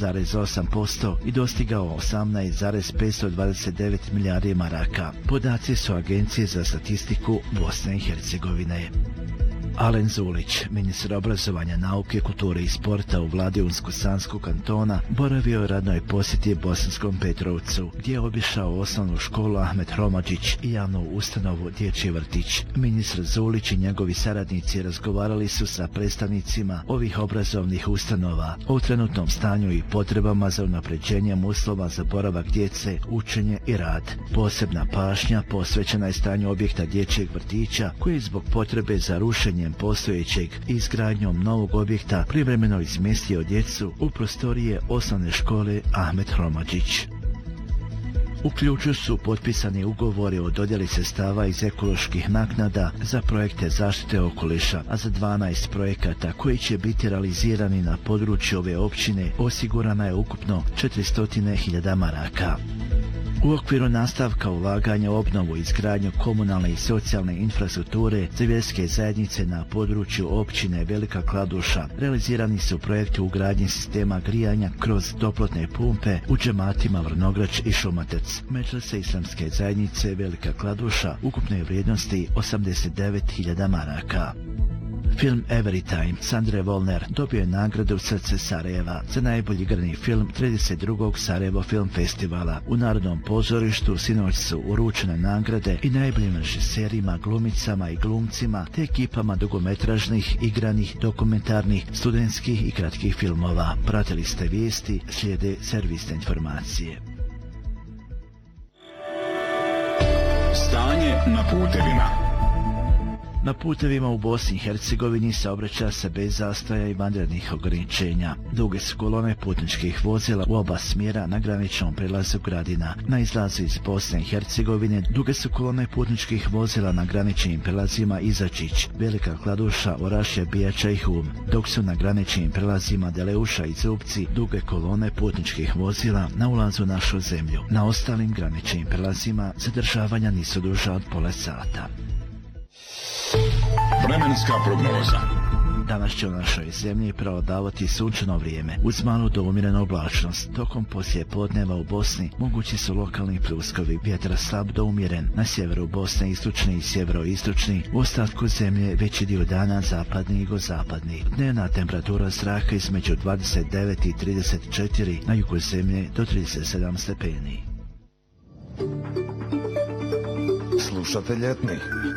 8,8% i dostigao 18,529 milijardi maraka. Podaci su Agencije za statistiku Bosne i Hercegovine. Alen Zulić, ministar obrazovanja, nauke, kulture i sporta u vladi Unsko-Sanskog kantona, boravio je radnoj posjeti Bosanskom Petrovcu, gdje je obišao osnovnu školu Ahmet Hromadžić i javnu ustanovu Dječji vrtić. Ministar Zulić i njegovi saradnici razgovarali su sa predstavnicima ovih obrazovnih ustanova o trenutnom stanju i potrebama za unapređenjem uslova za boravak djece, učenje i rad. Posebna pažnja posvećena je stanju objekta dječjeg vrtića, koji je zbog potrebe za rušenje postojećeg i izgradnjom novog objekta privremeno izmjestio djecu u prostorije osnovne škole Ahmet Hromadžić. U ključu su potpisani ugovori o dodjeli sredstava iz ekoloških naknada za projekte zaštite okoliša, a za 12 projekata koji će biti realizirani na području ove općine osigurana je ukupno 400.000 maraka. U okviru nastavka ulaganja u obnovu i izgradnju komunalne i socijalne infrastrukture za vjerske zajednice na području općine Velika Kladuša realizirani su projekti ugradnje sistema grijanja kroz toplotne pumpe u džematima Vrnograč i Šumatec. Medžlise islamske zajednice Velika Kladuša ukupne vrijednosti 89.000 maraka. Film Everytime Sandre Volner dobio je nagradu Srce Sarajeva za najbolji igrani film 32. Sarajevo film festivala. U Narodnom pozorištu sinoć su uručene nagrade i najboljim režiserima, glumicama i glumcima te ekipama dugometražnih, igranih, dokumentarnih, studentskih i kratkih filmova. Pratili ste vijesti, slijede servisne informacije. Stanje na putevima. Na putevima u Bosni i Hercegovini saobraća se bez zastoja i vanrednih ograničenja. Duge su kolone putničkih vozila u oba smjera na graničnom prelazu Gradina. Na izlazu iz Bosne i Hercegovine duge su kolone putničkih vozila na graničnim prelazima Izačić, Velika Kladuša, Orašje, Bijača i Hum, dok su na graničnim prelazima Deleuša i Zubci duge kolone putničkih vozila na ulazu u našu zemlju. Na ostalim graničnim prelazima zadržavanja nisu duža od pola sata. Vremenska prognoza. Danas će u našoj zemlji prevladavati sunčano vrijeme uz malu do umjerenu oblačnost. Tokom poslije podneva u Bosni mogući su lokalni pljuskovi, vjetar slab do umjeren. Na sjeveru Bosne istočni i sjeveroistočni, u ostatku zemlje veći dio dana zapadni i jugozapadni. Dnevna temperatura zraka između 29 i 34, na jugu zemlje do 37 stepeni. Slušate ljetni